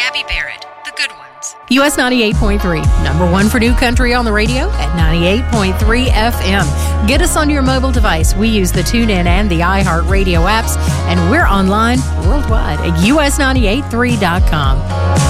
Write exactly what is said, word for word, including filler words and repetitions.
Gabby Barrett, the good ones. U S ninety-eight point three, number one for new country on the radio at ninety-eight point three F M. Get us on your mobile device. We use the TuneIn and the iHeartRadio apps, and we're online worldwide at U S nine eight three dot com.